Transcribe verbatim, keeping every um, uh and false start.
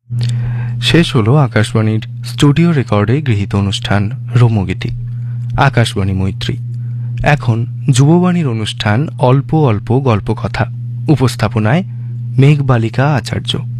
শেষ হলো আকাশবাণীর স্টুডিও রেকর্ডে গৃহীত অনুষ্ঠান রোমগীতি আকাশবাণী মৈত্রী। এখন যুববাণীর অনুষ্ঠান অল্প অল্প গল্প কথা, উপস্থাপনায় মেঘবালিকা আচার্য।